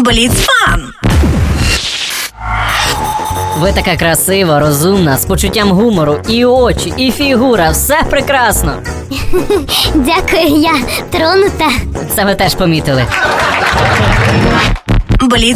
Бліц-фан! Ви така красива, розумна, з почуттям гумору, і очі, і фігура, все прекрасно. Дякую, я тронута. Це ви теж помітили. Бліц